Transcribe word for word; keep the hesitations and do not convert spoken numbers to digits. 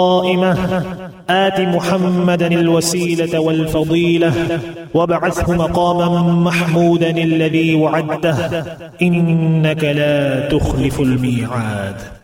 قائمة آت محمدا الوسيلة والفضيلة وابعثه مقاما محمودا الذي وعدته إنك لا تخلف الميعاد.